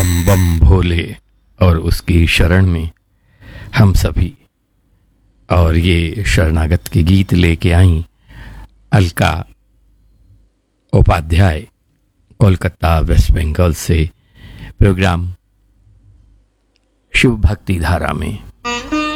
बम बम भोले और उसकी शरण में हम सभी। और ये शरणागत के गीत लेके आई अलका उपाध्याय कोलकाता वेस्ट बंगाल से प्रोग्राम शिव भक्ति धारा में।